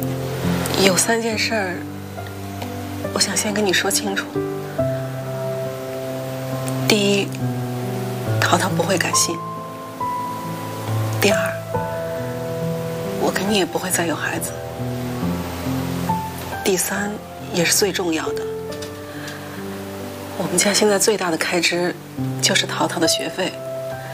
有3件事儿，我想先跟你说清楚。第一，淘淘不会改姓。第二，我跟你也不会再有孩子。第三，也是最重要的，我们家现在最大的开支就是淘淘的学费。